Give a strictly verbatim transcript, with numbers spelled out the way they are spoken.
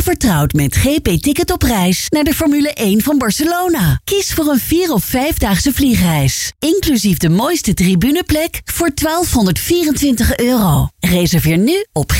vertrouwd met G P Ticket op reis naar de Formule één van Barcelona. Kies voor een vier- of vijfdaagse vliegreis. Inclusief de mooiste tribuneplek voor twaalfhonderdvierentwintig euro. Reserveer nu op